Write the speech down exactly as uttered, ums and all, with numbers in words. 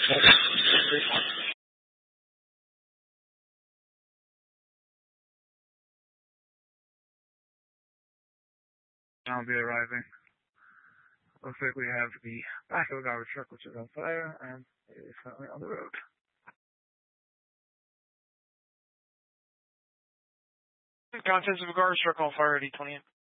I'll be arriving. Looks like we have the back of the garbage truck, which is on fire, and it is currently on the road. Contents of a garbage truck on fire at E twenty-eight.